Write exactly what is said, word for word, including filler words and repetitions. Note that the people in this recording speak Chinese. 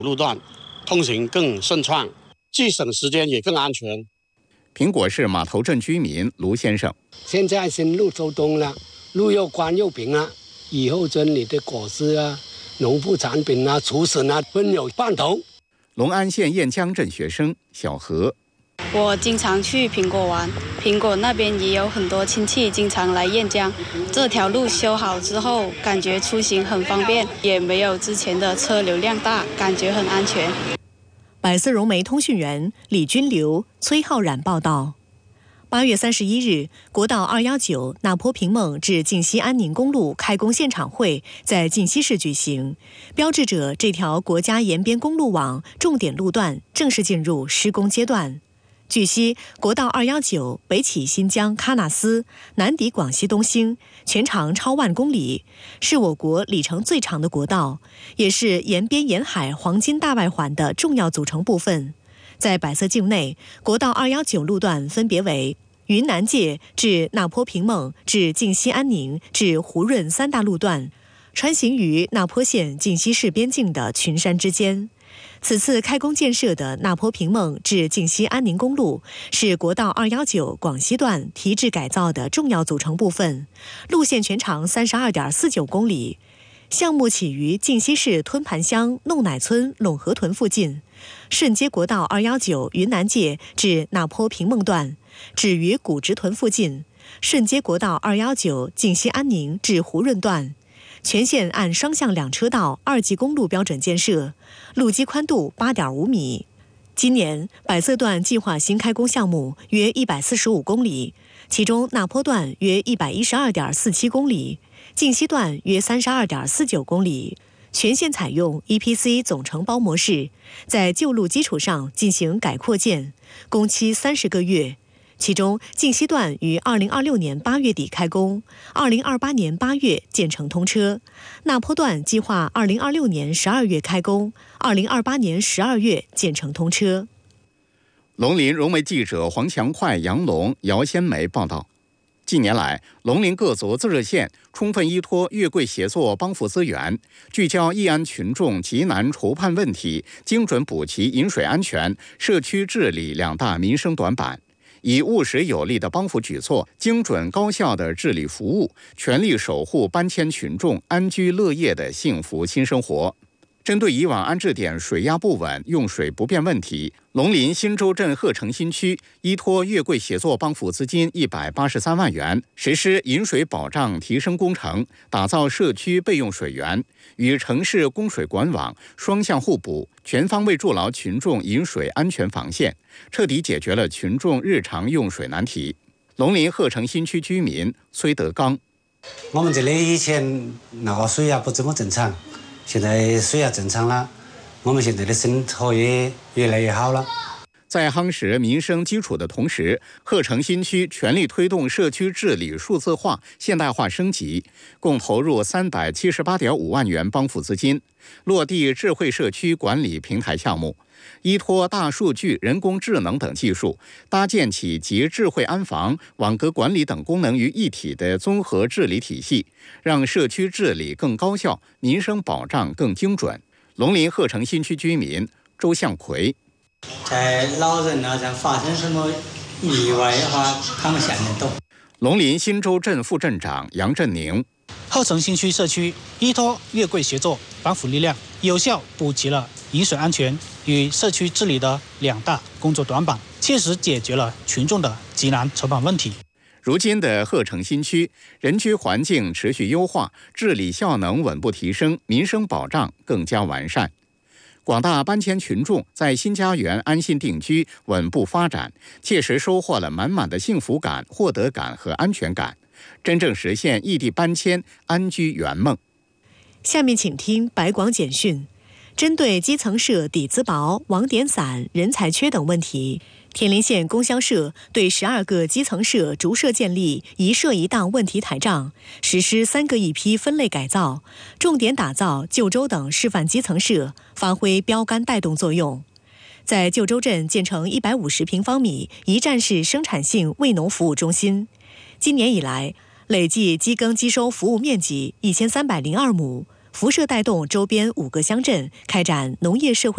路段通行更顺畅，既省时间也更安全。 苹果市码头镇居民卢先生： 现在新路收东了，路又宽又平了，以后这里的果实啊、农副产品啊、畜生啊分有半头。 隆安县燕江镇学生小何： 我经常去苹果玩，苹果那边也有很多亲戚经常来燕江。这条路修好之后，感觉出行很方便，也没有之前的车流量大，感觉很安全。 百色融媒通讯员李君流、崔浩然报道。八月三十一日，国道二一九那坡平孟至靖西安宁公路开工现场会在靖西市举行，标志着这条国家沿边公路网重点路段正式进入施工阶段。据悉，国道二一九北起新疆喀纳斯，南抵广西东兴，全长超万公里，是我国里程最长的国道，也是沿边沿海黄金大外环的重要组成部分。在百色境内，国道二一九路段分别为云南界至那坡平孟至靖西安宁至胡润三大路段，穿行于那坡县靖西市边境的群山之间。此次开工建设的那坡平孟至靖西安宁公路是国道二一九广西段提质改造的重要组成部分，路线全长 三十二点四九公里。项目起于靖西市吞盘乡弄乃村陇河屯附近，顺接国道二一九云南界至那坡平孟段，止于古直屯附近，顺接国道二一九靖西安宁至胡润段。全线按双向两车道二级公路标准建设，路基宽度 八点五米。今年百色段计划新开工项目约一百四十五公里，其中那坡段约一百一十二点四七公里，靖西段约三十二点四九公里。全线采用 E P C 总承包模式，在旧路基础上进行改扩建，工期三十个月。其中，靖西段于二零二六年八月底开工，二零二八年八月建成通车；那坡段计划二零二六年十二月开工，二零二八年十二月建成通车。 龙林融媒记者黄强快、杨龙、姚先梅报道。近年来，龙林各族自治县充分依托粤桂协作帮扶资源，聚焦义安群众急难筹盼问题，精准补齐饮水安全、社区治理两大民生短板。以务实有力的帮扶举措、精准高效的治理服务，全力守护搬迁群众安居乐业的幸福新生活。针对以往安置点水压不稳、用水不便问题，龙林新洲镇鹤城新区依托粤桂协作帮扶资金一百八十三万元，实施饮水保障提升工程，打造社区备用水源，与城市供水管网双向互补，全方位筑牢群众饮水安全防线，彻底解决了群众日常用水难题。龙林鹤城新区居民崔德刚： 我们这里以前那个水压不怎么正常，现在水压正常了，我们现在的生活也越来越好了。 在夯实民生基础的同时，鹤城新区全力推动社区治理数字化、现代化升级，共投入三百七十八点五万元帮扶资金，落地智慧社区管理平台项目，依托大数据、人工智能等技术，搭建起集智慧安防、网格管理等功能于一体的综合治理体系，让社区治理更高效，民生保障更精准。龙林鹤城新区居民周向奎： 在老人那上发生什么意外的话，他们想得到。 龙林新洲镇副镇长杨振宁： 鹤城新区社区依托粤桂协作帮扶力量，有效补齐了饮水安全与社区治理的两大工作短板，切实解决了群众的急难筹盼问题。 如今的鹤城新区人居环境持续优化，治理效能稳步提升，民生保障更加完善。广大搬迁群众在新家园安心定居、稳步发展，切实收获了满满的幸福感、获得感和安全感，真正实现异地搬迁、安居圆梦。 下面请听白广简讯。针对基层社底子薄、网点散、人才缺等问题，田林县供销社对十二个基层社逐社建立一社一档问题台账，实施三个一批分类改造，重点打造旧州等示范基层社，发挥标杆带动作用。在旧州镇建成一百五十平方米一站式生产性味农服务中心，今年以来累计机耕机收服务面积一千三百零二亩，辐射带动周边五个乡镇开展农业社会